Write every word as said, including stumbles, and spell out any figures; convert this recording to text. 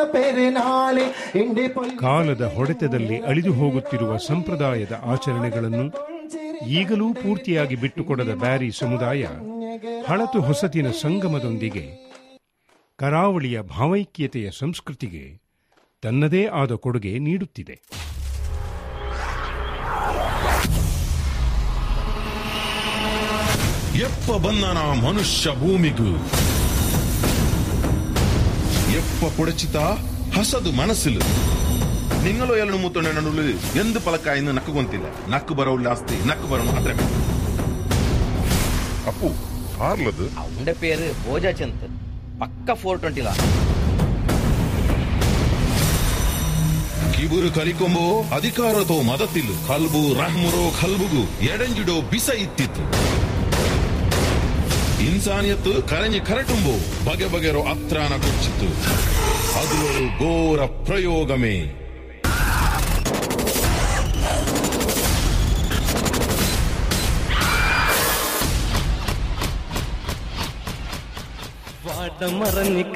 ಕಾಲದ ಹೊಡೆತದಲ್ಲಿ ಅಳಿದು ಹೋಗುತ್ತಿರುವ ಸಂಪ್ರದಾಯದ ಆಚರಣೆಗಳನ್ನು ಈಗಲೂ ಪೂರ್ತಿಯಾಗಿ ಬಿಟ್ಟುಕೊಡದ ಬ್ಯಾರಿ ಸಮುದಾಯ ಹಳತು ಹೊಸತಿನ ಸಂಗಮದೊಂದಿಗೆ ಕರಾವಳಿಯ ಭಾವೈಕ್ಯತೆಯ ಸಂಸ್ಕೃತಿಗೆ ತನ್ನದೇ ಆದ ಕೊಡುಗೆ ನೀಡುತ್ತಿದೆ. ಎಪ್ಪ ಬಂದನ ಮನುಷ್ಯ ಭೂಮಿಗೂ ಎಪ್ಪ പൊടച്ചിത്ത ಹಸದು ಮನಸ್ಸಿಲು നിങ്ങളോ എല്ലാം മൂത്തൊണ്ണുള്ളിൽ എന്ത് പലക്കായെന്ന് നക്ക് കൊന്തില്ല നക്ക് ബറവുള്ള ആസ്തി നക്ക് ബറ മാത്രമേ. അപ്പു ആർലത്? അവന്റെ പേര് ഭോജചന്ദ്, പക്ക ഫോർ ട്വന്റി ലാ. ಕಿಬುರು ಕಲಿಕೊಂಬೋ ಅಧಿಕಾರತೋ ಮದತಿಲು ಕಲ್ಬು ರಹ್ಮುರೋ ಕಲ್ಬುಗು ಎಡಂಜಿಡೋ ಬಿಸ ಇತ್ತಿತ್ತು. ಇನ್ಸಾನಿಯತ್ತು ಕರೆഞ്ഞ് ಕರಟುಂಬೋ ಬಗೆ ಬಗೆರೋ ಅತ್ರಾನ ಕೊಚ್ಚಿತ್ತು. ಅದು ಒಂದು ಘೋರ ಪ್ರಯೋಗಮೇ. വാടമറഞ്ഞ്